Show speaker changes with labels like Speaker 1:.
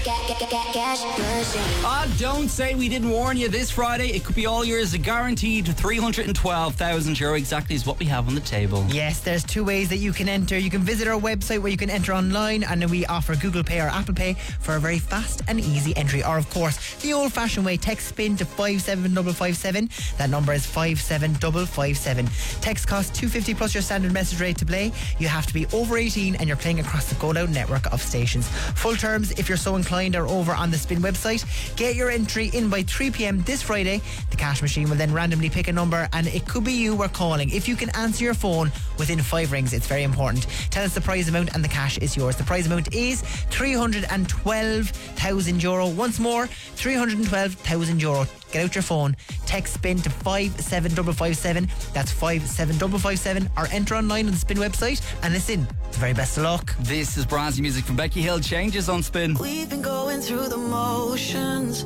Speaker 1: Oh, don't say we didn't warn you. This Friday, it could be all yours. A guaranteed €312,000 exactly is what we have on the table.
Speaker 2: Yes, there's two ways that you can enter. You can visit our website where you can enter online, and we offer Google Pay or Apple Pay for a very fast and easy entry. Or, of course, the old-fashioned way, text SPIN to 57557. That number is 57557. Text costs $2.50 plus your standard message rate to play. You have to be over 18 and you're playing across the Go Loud network of stations. Full terms, if you're so inclined, are over on the Spin website. Get your entry in by 3 p.m. this Friday. The cash machine will then randomly pick a number, and it could be you we're calling. If you can answer your phone within 5 rings, it's very important. Tell us the prize amount and the cash is yours. The prize amount is €312,000. Once more, €312,000. Get out your phone, text SPIN to 57557. That's 57557, or enter online on the Spin website and listen. The very best of luck.
Speaker 1: This is brand new music from Becky Hill. Changes on Spin.
Speaker 3: We've been going through the motions,